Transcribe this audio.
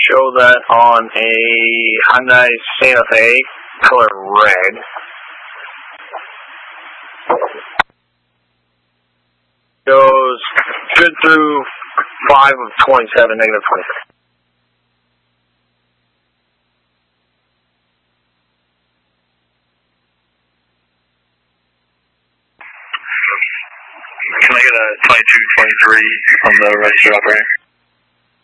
Show that on a Hyundai Santa Fe, color red. Goes good through 5 of 27, negative 26. Can I get a 2223 on the register operator?